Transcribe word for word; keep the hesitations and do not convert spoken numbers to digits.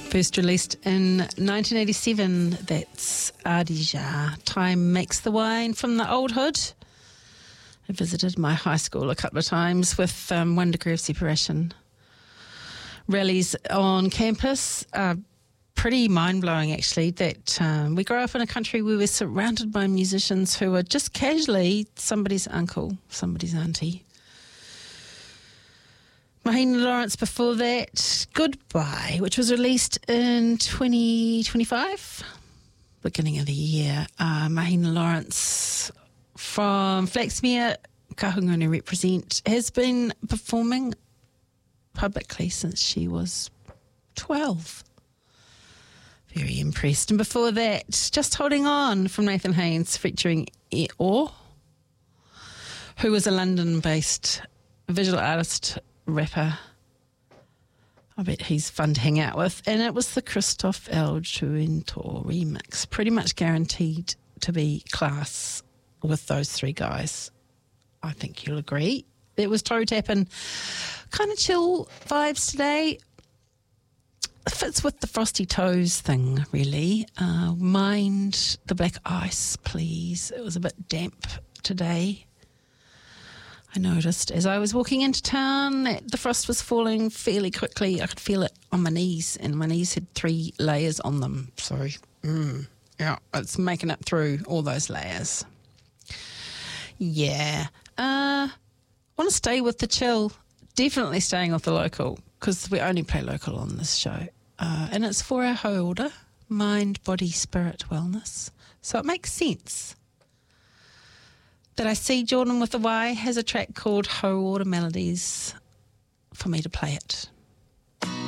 First released in nineteen eighty-seven, that's Ardija. Time Makes the Wine from the Old Hood. I visited my high school a couple of times with um, One Degree of Separation. Rallies on campus are pretty mind-blowing, actually, that um, we grow up in a country where we're surrounded by musicians who are just casually somebody's uncle, somebody's auntie. Mahina Lawrence before that, Goodbye, which was released in twenty twenty-five, beginning of the year. Uh, Mahina Lawrence from Flaxmere, Kahungunu represent, has been performing publicly since she was twelve. Very impressed. And before that, Just Holding On from Nathan Haynes featuring E Or, who was a London-based visual artist, rapper. I bet he's fun to hang out with. And it was the Christoph L. Juento remix. Pretty much guaranteed to be class with those three guys. I think you'll agree. It was toe tapping, kind of chill vibes today. Fits with the Frosty Toes thing, really. Uh, mind the black ice, please. It was a bit damp today. I noticed as I was walking into town that the frost was falling fairly quickly. I could feel it on my knees, and my knees had three layers on them. So, mm, yeah, it's making it through all those layers. Yeah. Uh, want to stay with the chill. Definitely staying with the local, because we only play local on this show. Uh, and it's for our Ho order, mind, body, spirit, wellness. So it makes sense that I see Jordan with the Y has a track called Ho Order Melodies for me to play it.